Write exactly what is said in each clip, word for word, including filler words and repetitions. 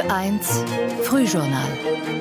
eins Frühjournal.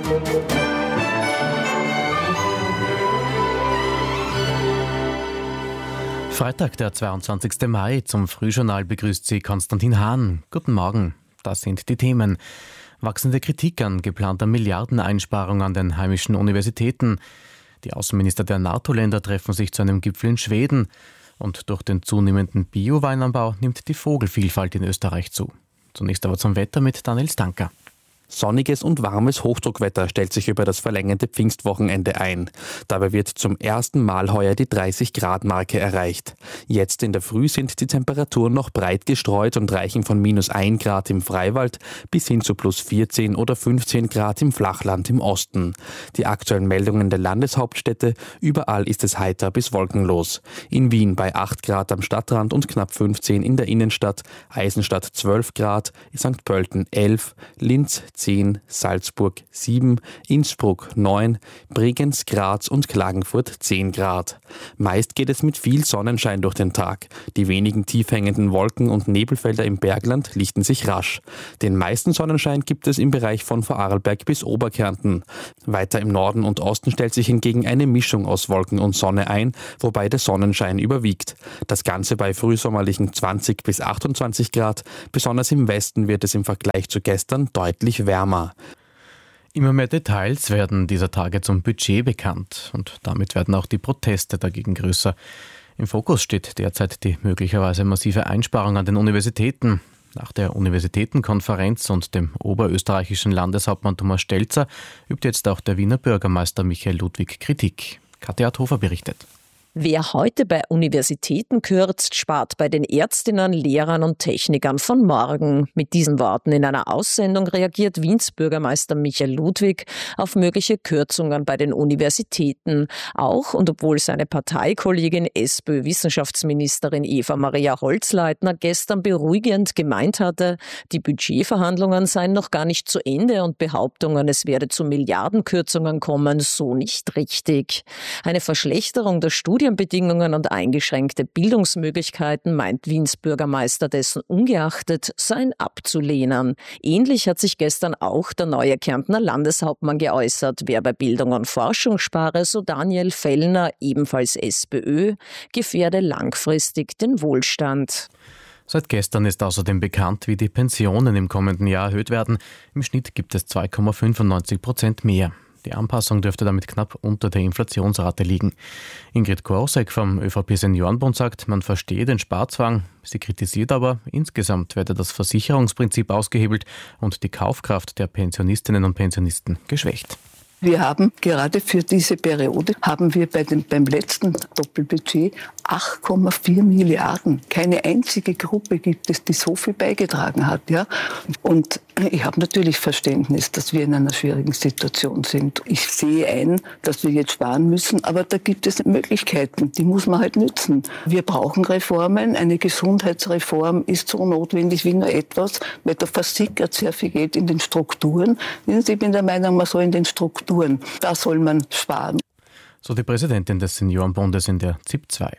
Freitag, der zweiundzwanzigsten Mai. Zum Frühjournal begrüßt Sie Konstantin Hahn. Guten Morgen. Das sind die Themen. Wachsende Kritik an geplanter Milliardeneinsparung an den heimischen Universitäten. Die Außenminister der NATO-Länder treffen sich zu einem Gipfel in Schweden. Und durch den zunehmenden Bio-Weinanbau nimmt die Vogelvielfalt in Österreich zu. Zunächst aber zum Wetter mit Daniel Stanker. Sonniges und warmes Hochdruckwetter stellt sich über das verlängerte Pfingstwochenende ein. Dabei wird zum ersten Mal heuer die dreißig Grad Marke erreicht. Jetzt in der Früh sind die Temperaturen noch breit gestreut und reichen von minus ein Grad im Freiwald bis hin zu plus vierzehn oder fünfzehn Grad im Flachland im Osten. Die aktuellen Meldungen der Landeshauptstädte: überall ist es heiter bis wolkenlos. In Wien bei acht Grad am Stadtrand und knapp fünfzehn in der Innenstadt, Eisenstadt zwölf Grad, Sankt Pölten elf, Linz zehn, Salzburg sieben, Innsbruck neun, Bregenz, Graz und Klagenfurt zehn Grad. Meist geht es mit viel Sonnenschein durch den Tag. Die wenigen tief hängenden Wolken und Nebelfelder im Bergland lichten sich rasch. Den meisten Sonnenschein gibt es im Bereich von Vorarlberg bis Oberkärnten. Weiter im Norden und Osten stellt sich hingegen eine Mischung aus Wolken und Sonne ein, wobei der Sonnenschein überwiegt. Das Ganze bei frühsommerlichen zwanzig bis achtundzwanzig Grad. Besonders im Westen wird es im Vergleich zu gestern deutlich wärmer. Immer mehr Details werden dieser Tage zum Budget bekannt und damit werden auch die Proteste dagegen größer. Im Fokus steht derzeit die möglicherweise massive Einsparung an den Universitäten. Nach der Universitätenkonferenz und dem oberösterreichischen Landeshauptmann Thomas Stelzer übt jetzt auch der Wiener Bürgermeister Michael Ludwig Kritik. Katja Hofer berichtet. Wer heute bei Universitäten kürzt, spart bei den Ärztinnen, Lehrern und Technikern von morgen. Mit diesen Worten in einer Aussendung reagiert Wiens Bürgermeister Michael Ludwig auf mögliche Kürzungen bei den Universitäten. Auch und obwohl seine Parteikollegin SPÖ-Wissenschaftsministerin Eva-Maria Holzleitner gestern beruhigend gemeint hatte, die Budgetverhandlungen seien noch gar nicht zu Ende und Behauptungen, es werde zu Milliardenkürzungen kommen, so nicht richtig. Eine Verschlechterung der Studien Bedingungen und eingeschränkte Bildungsmöglichkeiten, meint Wiens Bürgermeister dessen ungeachtet, seien abzulehnen. Ähnlich hat sich gestern auch der neue Kärntner Landeshauptmann geäußert. Wer bei Bildung und Forschung spare, so Daniel Fellner, ebenfalls SPÖ, gefährde langfristig den Wohlstand. Seit gestern ist außerdem bekannt, wie die Pensionen im kommenden Jahr erhöht werden. Im Schnitt gibt es zwei Komma fünfundneunzig Prozent mehr. Die Anpassung dürfte damit knapp unter der Inflationsrate liegen. Ingrid Korosek vom ÖVP-Seniorenbund sagt, man verstehe den Sparzwang. Sie kritisiert aber, insgesamt werde das Versicherungsprinzip ausgehebelt und die Kaufkraft der Pensionistinnen und Pensionisten geschwächt. Wir haben gerade für diese Periode, haben wir bei dem, beim letzten Doppelbudget acht Komma vier Milliarden. Keine einzige Gruppe gibt es, die so viel beigetragen hat. Ja? Und ich habe natürlich Verständnis, dass wir in einer schwierigen Situation sind. Ich sehe ein, dass wir jetzt sparen müssen, aber da gibt es Möglichkeiten, die muss man halt nützen. Wir brauchen Reformen. Eine Gesundheitsreform ist so notwendig wie nur etwas, weil da versickert sehr viel Geld in den Strukturen. Ich bin der Meinung, man soll in den Strukturen Da soll man sparen. So die Präsidentin des Seniorenbundes in der ZIP zwei.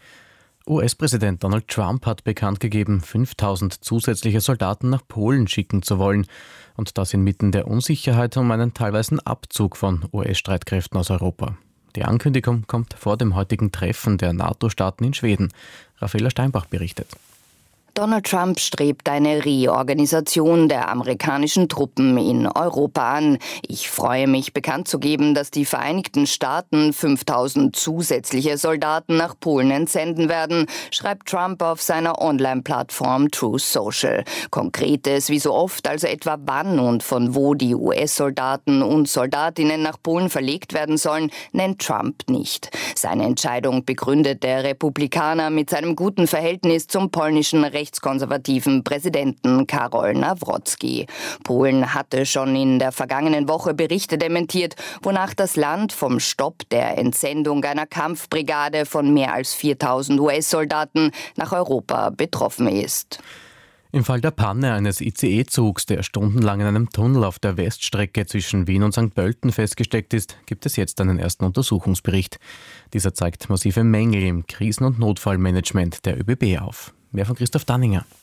U S-Präsident Donald Trump hat bekannt gegeben, fünftausend zusätzliche Soldaten nach Polen schicken zu wollen. Und das inmitten der Unsicherheit um einen teilweisen Abzug von U S-Streitkräften aus Europa. Die Ankündigung kommt vor dem heutigen Treffen der NATO-Staaten in Schweden. Raffaela Steinbach berichtet. Donald Trump strebt eine Reorganisation der amerikanischen Truppen in Europa an. Ich freue mich, bekannt zu geben, dass die Vereinigten Staaten fünftausend zusätzliche Soldaten nach Polen entsenden werden, schreibt Trump auf seiner Online-Plattform Truth Social. Konkretes, wie so oft, also etwa wann und von wo die U S-Soldaten und Soldatinnen nach Polen verlegt werden sollen, nennt Trump nicht. Seine Entscheidung begründet der Republikaner mit seinem guten Verhältnis zum polnischen rechtskonservativen Präsidenten Karol Nawrocki. Polen hatte schon in der vergangenen Woche Berichte dementiert, wonach das Land vom Stopp der Entsendung einer Kampfbrigade von mehr als viertausend U S-Soldaten nach Europa betroffen ist. Im Fall der Panne eines I C E-Zugs, der stundenlang in einem Tunnel auf der Weststrecke zwischen Wien und Sankt Pölten festgesteckt ist, gibt es jetzt einen ersten Untersuchungsbericht. Dieser zeigt massive Mängel im Krisen- und Notfallmanagement der ÖBB auf. Mehr von Christoph Danninger.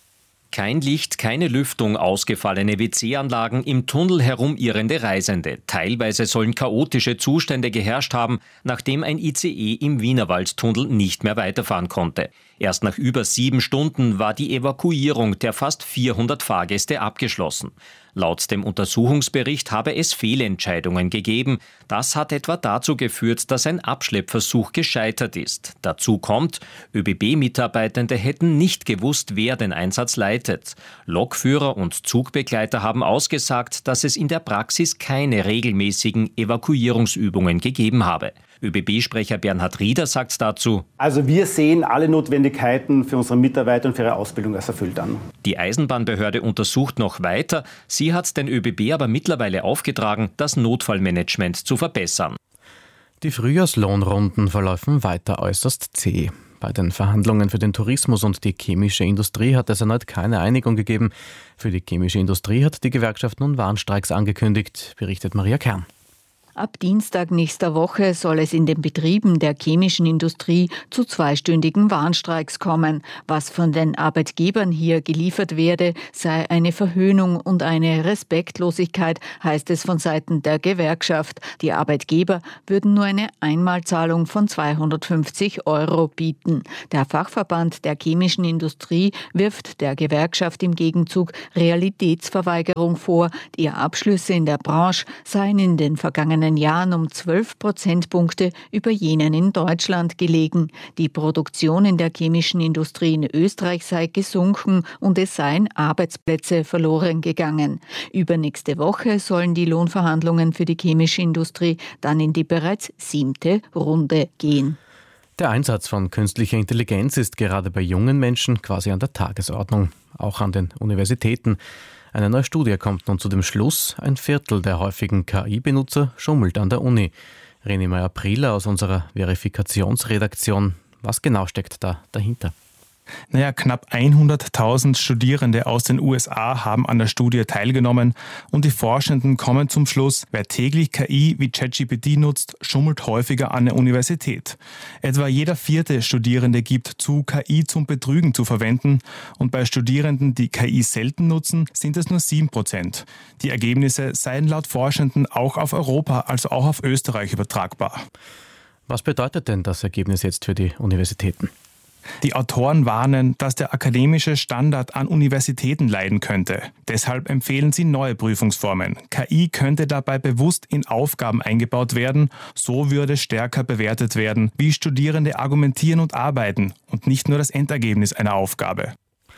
Kein Licht, keine Lüftung, ausgefallene W C-Anlagen, im Tunnel herumirrende Reisende. Teilweise sollen chaotische Zustände geherrscht haben, nachdem ein I C E im Wienerwaldtunnel nicht mehr weiterfahren konnte. Erst nach über sieben Stunden war die Evakuierung der fast vierhundert Fahrgäste abgeschlossen. Laut dem Untersuchungsbericht habe es Fehlentscheidungen gegeben. Das hat etwa dazu geführt, dass ein Abschleppversuch gescheitert ist. Dazu kommt, ÖBB-Mitarbeitende hätten nicht gewusst, wer den Einsatz leitet. Lokführer und Zugbegleiter haben ausgesagt, dass es in der Praxis keine regelmäßigen Evakuierungsübungen gegeben habe. ÖBB-Sprecher Bernhard Rieder sagt dazu: Also wir sehen alle Notwendigkeiten für unsere Mitarbeiter und für ihre Ausbildung als erfüllt an. Die Eisenbahnbehörde untersucht noch weiter. Sie hat den ÖBB aber mittlerweile aufgetragen, das Notfallmanagement zu verbessern. Die Frühjahrslohnrunden verlaufen weiter äußerst zäh. Bei den Verhandlungen für den Tourismus und die chemische Industrie hat es erneut keine Einigung gegeben. Für die chemische Industrie hat die Gewerkschaft nun Warnstreiks angekündigt, berichtet Maria Kern. Ab Dienstag nächster Woche soll es in den Betrieben der chemischen Industrie zu zweistündigen Warnstreiks kommen. Was von den Arbeitgebern hier geliefert werde, sei eine Verhöhnung und eine Respektlosigkeit, heißt es von Seiten der Gewerkschaft. Die Arbeitgeber würden nur eine Einmalzahlung von zweihundertfünfzig Euro bieten. Der Fachverband der chemischen Industrie wirft der Gewerkschaft im Gegenzug Realitätsverweigerung vor. Die Abschlüsse in der Branche seien in den vergangenen Jahren um zwölf Prozentpunkte über jenen in Deutschland gelegen. Die Produktion in der chemischen Industrie in Österreich sei gesunken und es seien Arbeitsplätze verloren gegangen. Übernächste Woche sollen die Lohnverhandlungen für die chemische Industrie dann in die bereits siebte Runde gehen. Der Einsatz von künstlicher Intelligenz ist gerade bei jungen Menschen quasi an der Tagesordnung, auch an den Universitäten. Eine neue Studie kommt nun zu dem Schluss, ein Viertel der häufigen K I-Benutzer schummelt an der Uni. René Meyer-Prieler aus unserer Verifikationsredaktion. Was genau steckt da dahinter? Naja, knapp hunderttausend Studierende aus den U S A haben an der Studie teilgenommen und die Forschenden kommen zum Schluss, wer täglich K I wie ChatGPT nutzt, schummelt häufiger an der Universität. Etwa jeder vierte Studierende gibt zu, K I zum Betrügen zu verwenden und bei Studierenden, die K I selten nutzen, sind es nur sieben Prozent. Die Ergebnisse seien laut Forschenden auch auf Europa, also auch auf Österreich übertragbar. Was bedeutet denn das Ergebnis jetzt für die Universitäten? Die Autoren warnen, dass der akademische Standard an Universitäten leiden könnte. Deshalb empfehlen sie neue Prüfungsformen. K I könnte dabei bewusst in Aufgaben eingebaut werden. So würde stärker bewertet werden, wie Studierende argumentieren und arbeiten und nicht nur das Endergebnis einer Aufgabe.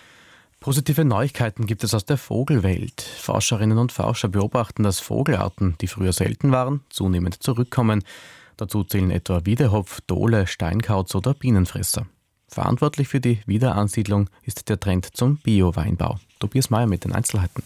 Positive Neuigkeiten gibt es aus der Vogelwelt. Forscherinnen und Forscher beobachten, dass Vogelarten, die früher selten waren, zunehmend zurückkommen. Dazu zählen etwa Wiedehopf, Dole, Steinkauz oder Bienenfresser. Verantwortlich für die Wiederansiedlung ist der Trend zum Bio-Weinbau. Tobias Mayer mit den Einzelheiten.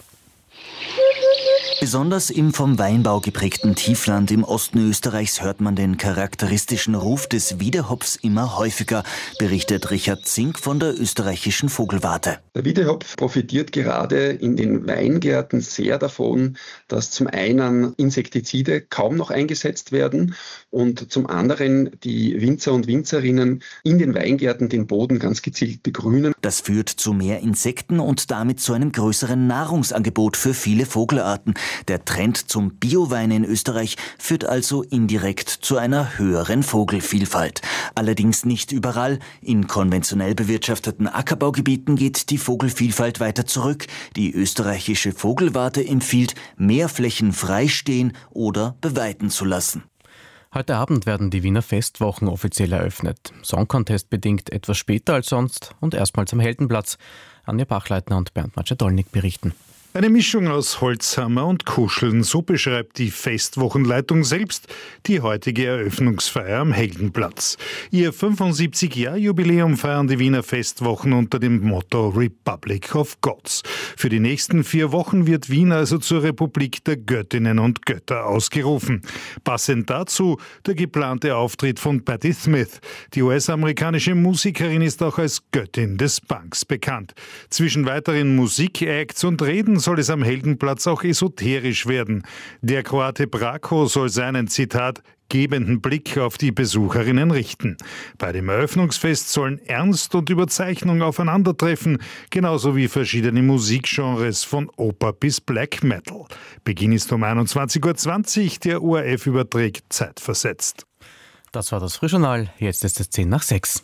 Besonders im vom Weinbau geprägten Tiefland im Osten Österreichs hört man den charakteristischen Ruf des Wiedehopfs immer häufiger, berichtet Richard Zink von der österreichischen Vogelwarte. Der Wiedehopf profitiert gerade in den Weingärten sehr davon, dass zum einen Insektizide kaum noch eingesetzt werden und zum anderen die Winzer und Winzerinnen in den Weingärten den Boden ganz gezielt begrünen. Das führt zu mehr Insekten und damit zu einem größeren Nahrungsangebot für viele Vogelarten. Der Trend zum Biowein in Österreich führt also indirekt zu einer höheren Vogelvielfalt. Allerdings nicht überall. In konventionell bewirtschafteten Ackerbaugebieten geht die Vogelvielfalt weiter zurück. Die österreichische Vogelwarte empfiehlt, mehr Flächen freistehen oder beweiden zu lassen. Heute Abend werden die Wiener Festwochen offiziell eröffnet. Song Contest bedingt etwas später als sonst und erstmals am Heldenplatz. Anja Bachleitner und Bernd Matschadolnik berichten. Eine Mischung aus Holzhammer und Kuscheln, so beschreibt die Festwochenleitung selbst die heutige Eröffnungsfeier am Heldenplatz. Ihr fünfundsiebzig-Jahr-Jubiläum feiern die Wiener Festwochen unter dem Motto Republic of Gods. Für die nächsten vier Wochen wird Wien also zur Republik der Göttinnen und Götter ausgerufen. Passend dazu der geplante Auftritt von Patti Smith. Die U S-amerikanische Musikerin ist auch als Göttin des Punks bekannt. Zwischen weiteren Musikacts und Reden soll es am Heldenplatz auch esoterisch werden. Der Kroate Brako soll seinen, Zitat, gebenden Blick auf die Besucherinnen richten. Bei dem Eröffnungsfest sollen Ernst und Überzeichnung aufeinandertreffen, genauso wie verschiedene Musikgenres von Oper bis Black Metal. Beginn ist um einundzwanzig Uhr zwanzig, der O R F überträgt zeitversetzt. Das war das Frühjournal, jetzt ist es zehn nach sechs.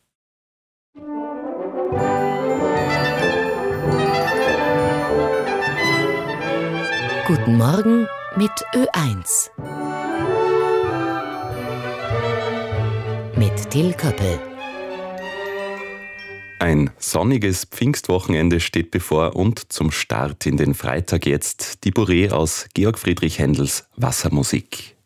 Guten Morgen mit Ö eins. Mit Till Köppel. Ein sonniges Pfingstwochenende steht bevor und zum Start in den Freitag jetzt die Bourrée aus Georg Friedrich Händels Wassermusik.